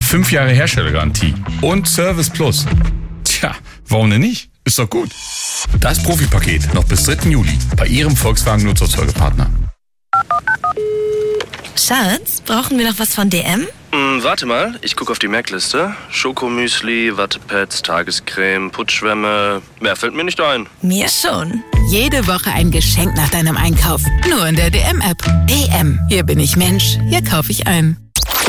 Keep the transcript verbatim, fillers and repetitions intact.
Fünf Jahre Herstellergarantie und Service Plus. Tja, warum denn nicht? Ist doch gut. Das Profipaket noch bis dritten Juli bei Ihrem Volkswagen-Nutzfahrzeugepartner. Schatz, brauchen wir noch was von D M? Hm, warte mal, ich gucke auf die Merkliste. Schokomüsli, Wattepads, Tagescreme, Putschwämme. Mehr fällt mir nicht ein. Mir schon. Jede Woche ein Geschenk nach deinem Einkauf. Nur in der D M-App. D M. Hier bin ich Mensch. Hier kaufe ich ein.